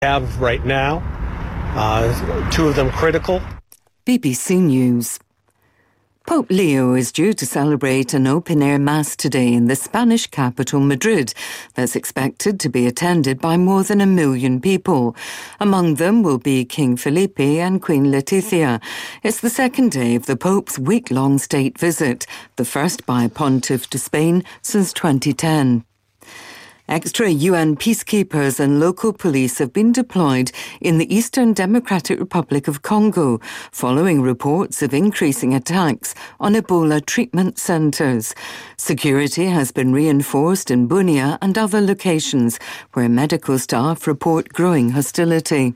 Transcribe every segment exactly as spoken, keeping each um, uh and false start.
have right now, uh, two of them critical. B B C News. Pope Leo is due to celebrate an open-air mass today in the Spanish capital, Madrid, that's expected to be attended by more than a million people. Among them will be King Felipe and Queen Letizia. It's the second day of the Pope's week-long state visit, the first by a pontiff to Spain since twenty ten. Extra U N peacekeepers and local police have been deployed in the Eastern Democratic Republic of Congo following reports of increasing attacks on Ebola treatment centres. Security has been reinforced in Bunia and other locations where medical staff report growing hostility.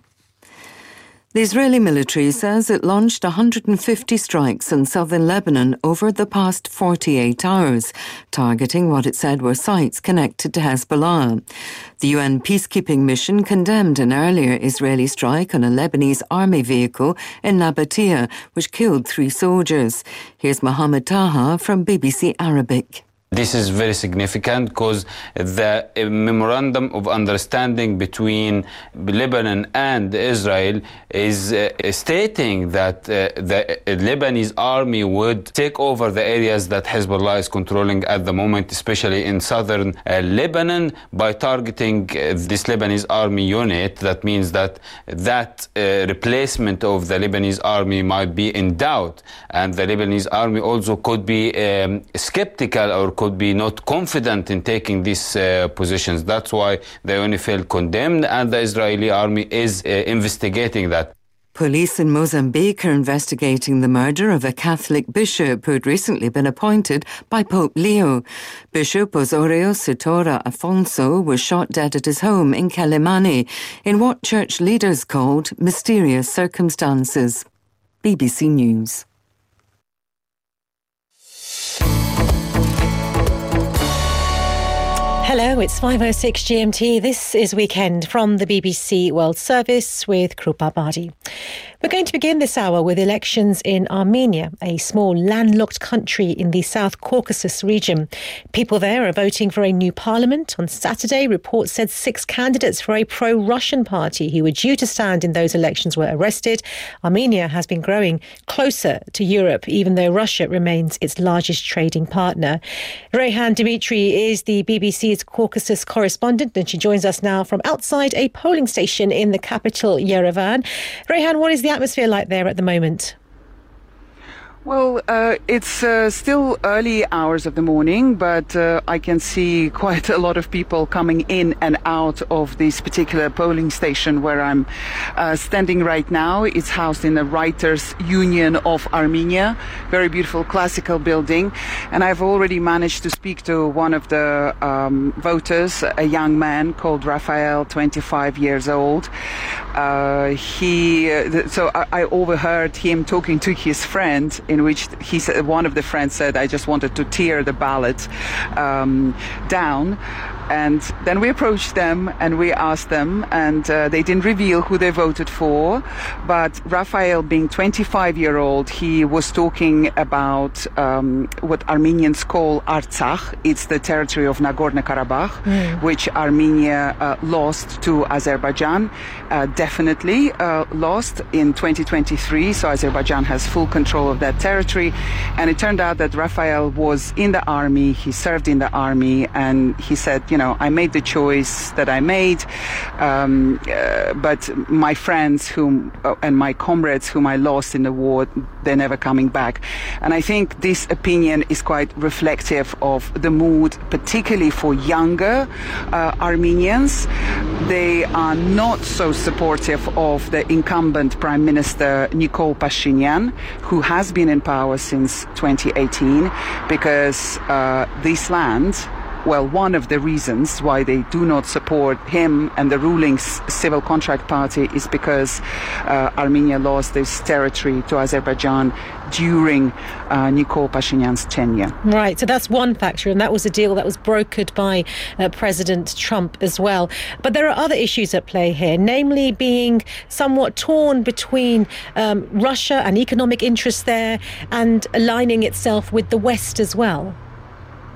The Israeli military says it launched one hundred fifty strikes in southern Lebanon over the past forty-eight hours, targeting what it said were sites connected to Hezbollah. The U N peacekeeping mission condemned an earlier Israeli strike on a Lebanese army vehicle in Nabatea, which killed three soldiers. Here's Mohammed Taha from B B C Arabic. This is very significant because the memorandum of understanding between Lebanon and Israel is uh, stating that uh, the Lebanese army would take over the areas that Hezbollah is controlling at the moment, especially in southern uh, Lebanon, by targeting uh, this Lebanese army unit. That means that that uh, replacement of the Lebanese army might be in doubt, and the Lebanese army also could be um, skeptical or could be not confident in taking these uh, positions. That's why they only felt condemned, and the Israeli army is uh, investigating that. Police in Mozambique are investigating the murder of a Catholic bishop who had recently been appointed by Pope Leo. Bishop Osorio Sitora Afonso was shot dead at his home in Quelimane in what church leaders called mysterious circumstances. B B C News. Hello, it's five oh six G M T. This is Weekend from the B B C World Service with Krupa Badi. We're going to begin this hour with elections in Armenia, a small landlocked country in the South Caucasus region. People there are voting for a new parliament. On Saturday, reports said six candidates for a pro-Russian party who were due to stand in those elections were arrested. Armenia has been growing closer to Europe, even though Russia remains its largest trading partner. Reyhan Dimitri is the B B C's Caucasus correspondent, and she joins us now from outside a polling station in the capital, Yerevan. Reyhan, what is the atmosphere like there at the moment? Well, uh, it's uh, still early hours of the morning, but uh, I can see quite a lot of people coming in and out of this particular polling station where I'm uh, standing right now. It's housed in the Writers' Union of Armenia, very beautiful classical building. And I've already managed to speak to one of the um, voters, a young man called Raphael, twenty-five years old. Uh, he, uh, so I, I overheard him talking to his friend, in which he said, one of the friends said, I just wanted to tear the ballot um, down. And then we approached them and we asked them, and uh, they didn't reveal who they voted for. But Raphael, being twenty-five year old, he was talking about um, what Armenians call Artsakh. It's the territory of Nagorno-Karabakh, mm. which Armenia uh, lost to Azerbaijan. Uh, definitely uh, lost in twenty twenty-three. So Azerbaijan has full control of that territory. And it turned out that Raphael was in the army. He served in the army, and he said, you know, I made the choice that I made, um, uh, but my friends whom uh, and my comrades whom I lost in the war, they're never coming back. And I think this opinion is quite reflective of the mood, particularly for younger uh, Armenians. They are not so supportive of the incumbent Prime Minister Nikol Pashinyan, who has been in power since twenty eighteen, because uh, this land, well, one of the reasons why they do not support him and the ruling Civil Contract Party is because uh, Armenia lost this territory to Azerbaijan during uh, Nikol Pashinyan's tenure. Right, so that's one factor, and that was a deal that was brokered by uh, President Trump as well. But there are other issues at play here, namely being somewhat torn between um, Russia and economic interests there and aligning itself with the West as well.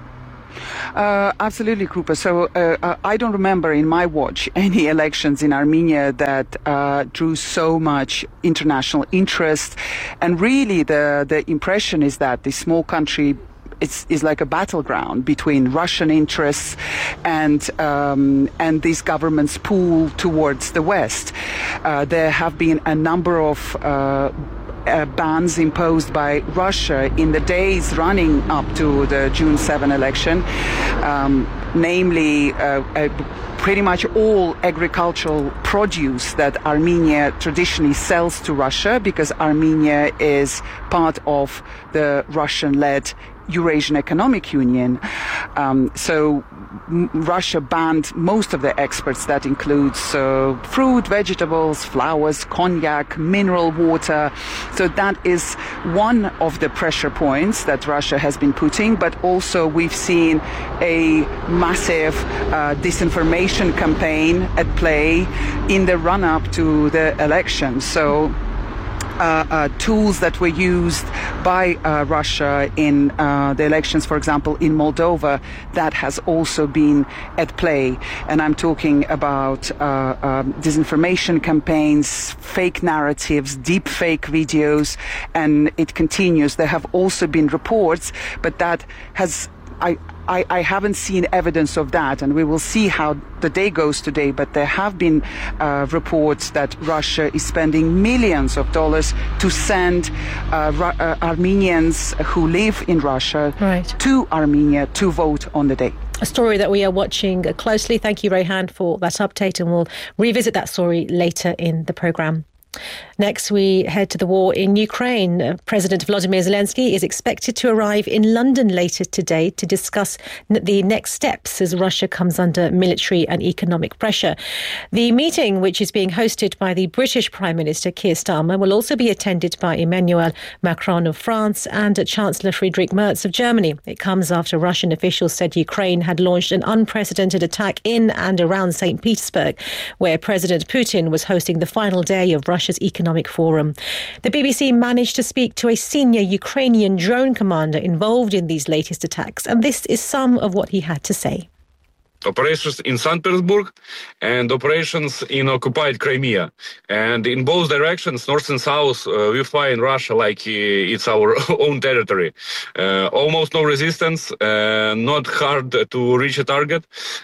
Uh, absolutely, Krupa. So uh, uh, I don't remember in my watch any elections in Armenia that uh, drew so much international interest. And really the, the impression is that this small country It's, is like a battleground between Russian interests and um, and these governments' pull towards the West. Uh, there have been a number of uh, uh, bans imposed by Russia in the days running up to the June seventh election, um, namely uh, uh, pretty much all agricultural produce that Armenia traditionally sells to Russia, because Armenia is part of the Russian-led Eurasian Economic Union. Um, so m- Russia banned most of the exports. That includes uh, fruit, vegetables, flowers, cognac, mineral water. So that is one of the pressure points that Russia has been putting. But also we've seen a massive uh, disinformation campaign at play in the run-up to the election. So Uh, uh, tools that were used by uh, Russia in uh, the elections, for example, in Moldova, that has also been at play. And I'm talking about uh, um, disinformation campaigns, fake narratives, deep fake videos, and it continues. There have also been reports, but that has I, I, I haven't seen evidence of that, and we will see how the day goes today, but there have been uh, reports that Russia is spending millions of dollars to send uh, Ru- uh, Armenians who live in Russia right. to Armenia to vote on the day. A story that we are watching closely. Thank you, Rayhan, for that update, and we'll revisit that story later in the programme. Next, we head to the war in Ukraine. President Volodymyr Zelensky is expected to arrive in London later today to discuss the next steps as Russia comes under military and economic pressure. The meeting, which is being hosted by the British Prime Minister Keir Starmer, will also be attended by Emmanuel Macron of France and Chancellor Friedrich Merz of Germany. It comes after Russian officials said Ukraine had launched an unprecedented attack in and around Saint Petersburg, where President Putin was hosting the final day of Russia's economic forum. The B B C managed to speak to a senior Ukrainian drone commander involved in these latest attacks, and this is some of what he had to say. Operations in Saint Petersburg and operations in occupied Crimea. And in both directions, north and south, uh, we find Russia like uh, it's our own territory. Uh, almost no resistance, uh, not hard to reach a target.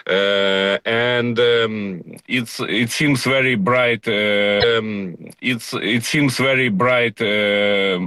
Uh, and um, it's it seems very bright. Uh, um, it's it seems very bright uh,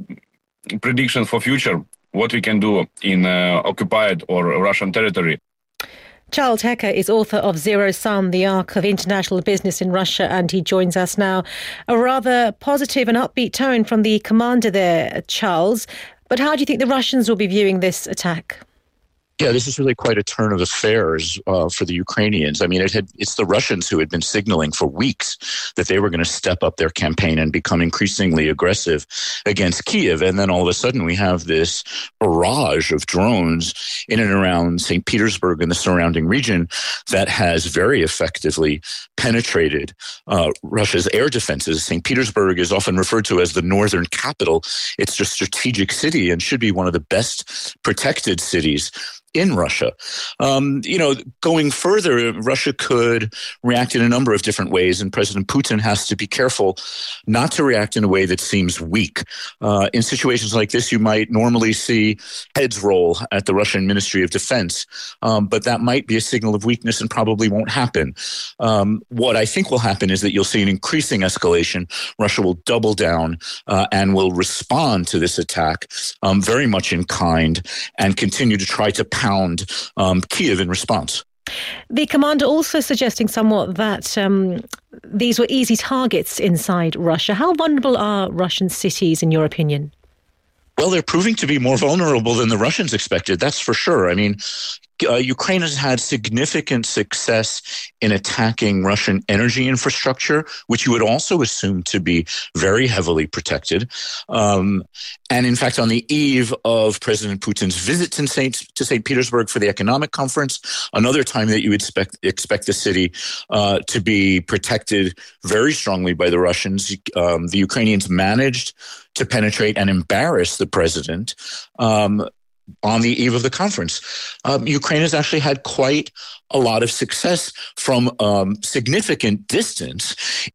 predictions for future, what we can do in uh, occupied or Russian territory. Charles Hecker is author of Zero Sum, the Arc of International Business in Russia, and he joins us now. A rather positive and upbeat tone from the commander there, Charles. But how do you think the Russians will be viewing this attack? Yeah, this is really quite a turn of affairs uh, for the Ukrainians. I mean, it had, it's the Russians who had been signaling for weeks that they were going to step up their campaign and become increasingly aggressive against Kyiv. And then all of a sudden we have this barrage of drones in and around Saint Petersburg and the surrounding region that has very effectively penetrated uh, Russia's air defenses. Saint Petersburg is often referred to as the northern capital. It's a strategic city and should be one of the best protected cities in Russia. Um, you know, going further, Russia could react in a number of different ways, and President Putin has to be careful not to react in a way that seems weak. Uh, in situations like this, you might normally see heads roll at the Russian Ministry of Defense, um, but that might be a signal of weakness and probably won't happen. Um, what I think will happen is that you'll see an increasing escalation. Russia will double down uh, and will respond to this attack um, very much in kind and continue to try to pound um, Kyiv in response. The commander also suggesting somewhat that um, these were easy targets inside Russia. How vulnerable are Russian cities, in your opinion? Well, they're proving to be more vulnerable than the Russians expected, that's for sure. I mean, uh, Ukraine has had significant success in attacking Russian energy infrastructure, which you would also assume to be very heavily protected. Um, and in fact, on the eve of President Putin's visit to Saint to Saint Petersburg for the economic conference, another time that you would expect expect the city uh, to be protected very strongly by the Russians, um, the Ukrainians managed to penetrate and embarrass the president. Um, on the eve of the conference. Um, Ukraine has actually had quite a lot of success from um, significant distance